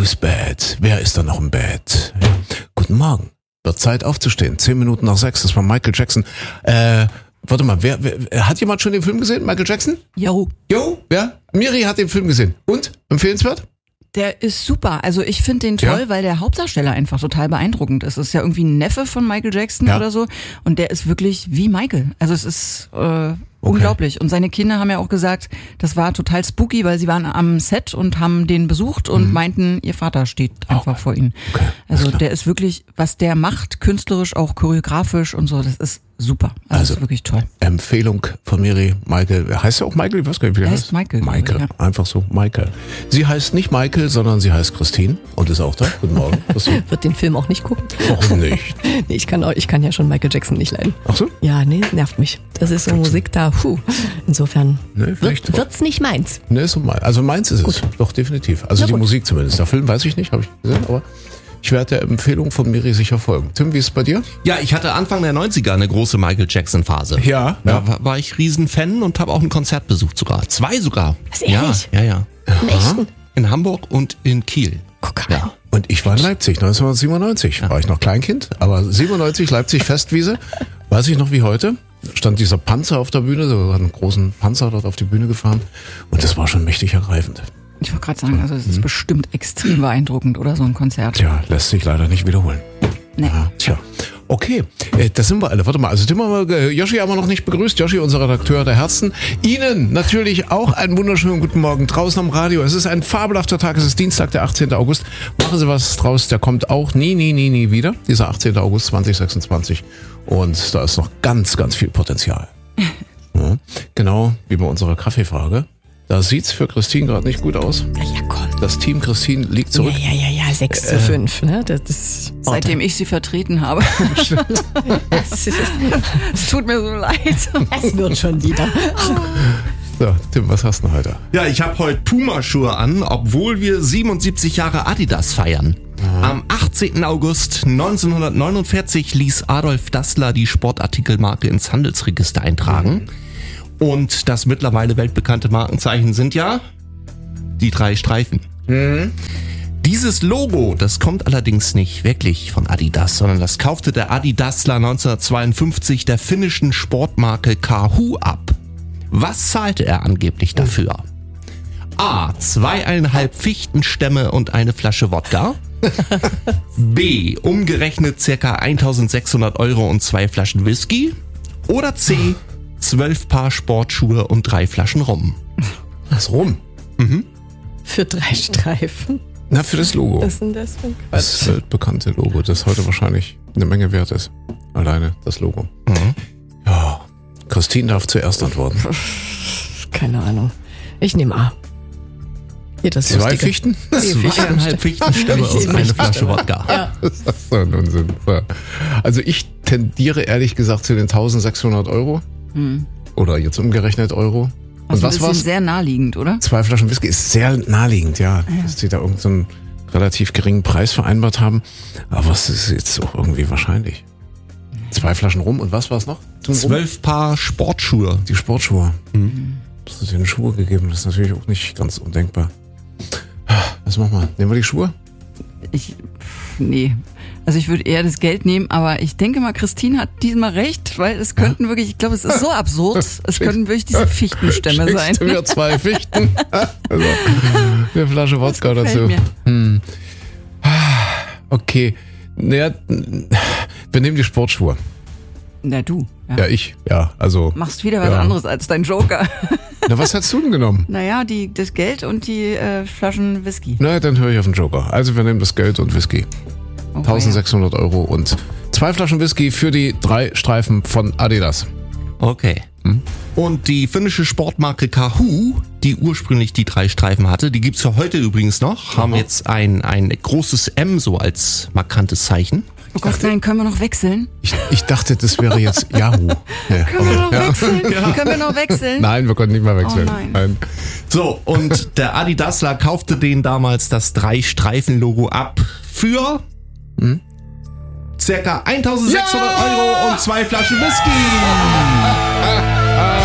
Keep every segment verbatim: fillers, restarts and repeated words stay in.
Who's bad? Wer ist da noch im Bett? Ja. Guten Morgen. Wird Zeit aufzustehen. Zehn Minuten nach sechs. Das war Michael Jackson. Äh, warte mal, wer, wer hat jemand schon den Film gesehen? Michael Jackson? Jo. Jo, ja. Miri hat den Film gesehen. Und? Empfehlenswert? Der ist super. Also ich finde den toll, ja? weil der Hauptdarsteller einfach total beeindruckend ist. Es ist ja irgendwie ein Neffe von Michael Jackson ja. oder so. Und der ist wirklich wie Michael. Also es ist äh, okay. unglaublich. Und seine Kinder haben ja auch gesagt, das war total spooky, weil sie waren am Set und haben den besucht und mhm. meinten, ihr Vater steht einfach okay. vor ihnen. Okay. Also der ist wirklich, was der macht, künstlerisch, auch choreografisch und so, das ist super. Also, also ist wirklich toll. Empfehlung von Miri, Michael. Heißt er auch Michael? Ich weiß gar nicht, wie der heißt. heißt Michael. Michael, ja. einfach so, Michael. Sie heißt nicht Michael, sondern sie heißt Christine und ist auch da. Guten Morgen. Wird den Film auch nicht gucken. Warum nicht? nee, ich kann auch, ich kann ja schon Michael Jackson nicht leiden. Ach so? Ja, nee, nervt mich. Das ist so Jackson. Musik da, puh. Insofern nee, wird, wird's nicht meins. Nee, ist so mein, also meins ist es. Gut. Doch, definitiv. Also Na die gut. Musik zumindest. Der Film weiß ich nicht, habe ich gesehen, aber ich werde der Empfehlung von Miri sicher folgen. Tim, wie ist es bei dir? Ja, ich hatte Anfang der neunziger eine große Michael Jackson Phase. Ja. Da ja. war ich Riesenfan und habe auch ein Konzert besucht sogar. Zwei sogar. Was, ehrlich? Ja, ja, ja. Im Echten? In Hamburg und in Kiel. Guck mal. Ja. Und ich war in Leipzig, neunzehnhundertsiebenundneunzig. Ja. War ich noch Kleinkind, aber siebenundneunzig Leipzig Festwiese. Weiß ich noch wie heute. Stand dieser Panzer auf der Bühne, so einen großen Panzer dort auf die Bühne gefahren. Und das war schon mächtig ergreifend. Ich wollte gerade sagen, also es ist mhm. bestimmt extrem beeindruckend, oder so ein Konzert. Tja, lässt sich leider nicht wiederholen. Nee. Ja, tja. Okay, äh, das sind wir alle. Warte mal, also Tim haben wir, äh, Joshi haben wir noch nicht begrüßt. Joshi, unser Redakteur der Herzen. Ihnen natürlich auch einen wunderschönen guten Morgen draußen am Radio. Es ist ein fabelhafter Tag, es ist Dienstag, der achtzehnten August. Machen Sie was draus, der kommt auch nie, nie, nie, nie wieder. Dieser achtzehnten August zweitausendsechsundzwanzig. Und da ist noch ganz, ganz viel Potenzial. Ja, genau wie bei unserer Kaffeefrage. Da sieht's für Christine gerade nicht gut aus. Ja, komm. Das Team Christine liegt zurück. Ja, ja, ja, ja, sechs zu fünf. Ne? Das ist Seitdem ich sie vertreten habe. Es tut mir so leid. Es wird schon wieder. So, Tim, was hast du heute? Ja, ich habe heute Puma-Schuhe an, obwohl wir siebenundsiebzig Jahre Adidas feiern. Aha. Am achtzehnten August neunzehnhundertneunundvierzig ließ Adolf Dassler die Sportartikelmarke ins Handelsregister eintragen. Mhm. Und das mittlerweile weltbekannte Markenzeichen sind ja die drei Streifen. Mhm. Dieses Logo, das kommt allerdings nicht wirklich von Adidas, sondern das kaufte der Adi Dassler neunzehnhundertzweiundfünfzig der finnischen Sportmarke Kahoo ab. Was zahlte er angeblich dafür? A. Zweieinhalb Fichtenstämme und eine Flasche Wodka. B. Umgerechnet circa eintausendsechshundert Euro und zwei Flaschen Whisky. Oder C. Zwölf Paar Sportschuhe und drei Flaschen Rum. Was, Rum? Mhm. Für drei Streifen? Na, für das Logo. Was ist denn das für ein Quatsch? Das weltbekannte Logo, das heute wahrscheinlich eine Menge wert ist. Alleine das Logo. Mhm. Ja, Christine darf zuerst antworten. Keine Ahnung. Ich nehme A. Hier, das Zwei Lustige. Fichten? Zweieinhalb Fichtenstämme und eine Flasche Wodka. Ja. Das ist so ein Unsinn. Also ich tendiere ehrlich gesagt zu den eintausendsechshundert Euro. Hm. Oder jetzt umgerechnet Euro. Und was war's? Sehr naheliegend, oder? Zwei Flaschen Whisky ist sehr naheliegend, ja. ja. Dass die da irgendeinen so relativ geringen Preis vereinbart haben. Aber es ist jetzt auch irgendwie wahrscheinlich. Zwei Flaschen Rum und was war es noch? Zwölf Paar Sportschuhe. Die Sportschuhe. Mhm. Das hat denen Schuhe gegeben. Das ist natürlich auch nicht ganz undenkbar. Was machen wir? Nehmen wir die Schuhe? Ich, nee. Also ich würde eher das Geld nehmen, aber ich denke mal, Christine hat diesmal recht, weil es könnten ja? wirklich, ich glaube, es ist so absurd, es könnten wirklich diese Fichtenstämme sein. Schickst du mir zwei Fichten? Also, eine Flasche Wodka dazu. Hm. Okay. Naja, wir nehmen die Sportschuhe. Na du. Ja, ja ich. Ja, also. Machst wieder was ja. anderes als dein Joker. Na, was hast du denn genommen? Naja, die, das Geld und die äh, Flaschen Whisky. Na, dann höre ich auf den Joker. Also wir nehmen das Geld und Whisky. Oh, eintausendsechshundert ja. Euro und zwei Flaschen Whisky für die drei Streifen von Adidas. Okay. Hm? Und die finnische Sportmarke Kahoo, die ursprünglich die drei Streifen hatte, die gibt's ja heute übrigens noch, haben jetzt ein, ein großes M so als markantes Zeichen. Oh Gott, nein, können wir noch wechseln? Ich, ich dachte, das wäre jetzt Yahoo. Ja, können wir noch ja. wechseln? Ja. Können wir noch wechseln? Nein, wir konnten nicht mehr wechseln. Oh nein. nein. So, und der Adi Dassler kaufte denen damals das Drei-Streifen-Logo ab für hm? circa eintausendsechshundert ja! Euro und zwei Flaschen Whisky.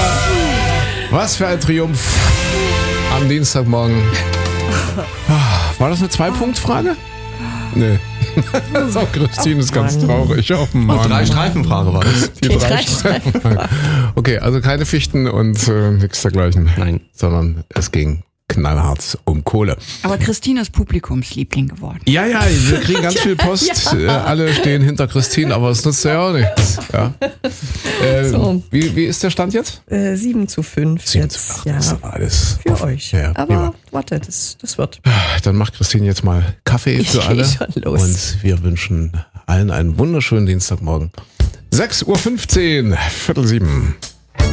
Was für ein Triumph am Dienstagmorgen. War das eine Zwei-Punkt-Frage? Nee. Das ist auch Christine, ist ganz traurig. Oh Mann. Oh, drei Streifenfrage war das. Die, Die drei, drei Streifenfrage. Okay, also keine Fichten und äh, nichts dergleichen. Nein. Sondern es ging knallhart um Kohle. Aber Christine ist Publikumsliebling geworden. Ja, ja, wir kriegen ganz viel Post. ja. äh, alle stehen hinter Christine, aber es nutzt ja auch nichts. Ja. Äh, so. wie, wie ist der Stand jetzt? Äh, sieben zu fünf. sieben jetzt, zu acht, ja. Das ist alles für offen. euch. Ja, aber prima. warte, das, das wird. Dann macht Christine jetzt mal Kaffee für ich alle. Schon los. Und wir wünschen allen einen wunderschönen Dienstagmorgen. sechs Uhr fünfzehn, Viertel sieben.